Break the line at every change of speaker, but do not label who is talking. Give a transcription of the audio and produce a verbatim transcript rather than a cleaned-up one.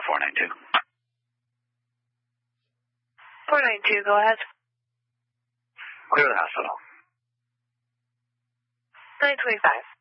four nine two.
four nine two, go ahead.
Clear the hospital.
nine twenty-five.